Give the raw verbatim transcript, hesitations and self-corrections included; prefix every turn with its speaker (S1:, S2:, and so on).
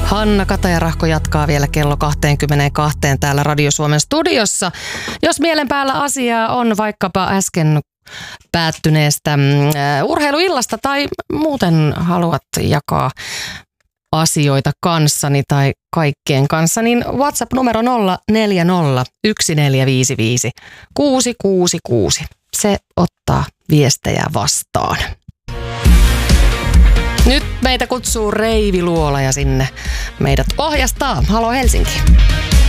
S1: Hanna Katajarahko jatkaa vielä kello kaksikymmentäkaksi täällä Radio Suomen studiossa. Jos mielen päällä asiaa on vaikkapa äsken päättyneestä uh, urheiluillasta tai muuten haluat jakaa asioita kanssani tai kaikkien kanssa, niin WhatsApp-numero nolla neljä nolla yksi neljä viisi viisi kuusi kuusi kuusi. Se ottaa viestejä vastaan. Nyt meitä kutsuu Reivi Luola ja sinne meidät ohjastaa. Halo Helsinki.